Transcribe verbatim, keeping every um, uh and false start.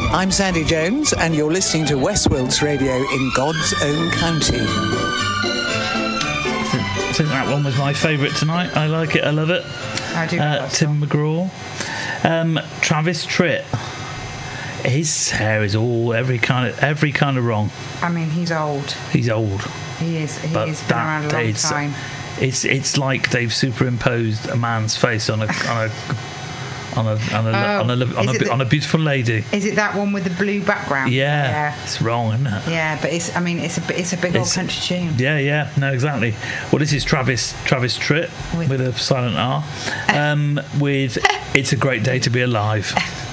I'm Sandy Jones, and you're listening to Westworld's Radio in God's Own County. I think that one was my favourite tonight. I like it, I love it. I do. Uh, Tim McGraw. Um, Travis Tritt. His hair is all every kind of every kind of wrong. I mean, he's old. He's old. He is. He But has been that around a long it's- time. It's it's like they've superimposed a man's face on a on a on a on a Oh, on a, on a, is it the- on a beautiful lady. Is it that one with the blue background? Yeah, Yeah. it's wrong, isn't it? Yeah, but it's. I mean, it's a. It's a big old It's- country tune. Yeah, yeah, no, exactly. Well, this is Travis Travis Tritt With- with, a silent R. Um, with "It's a Great Day to Be Alive."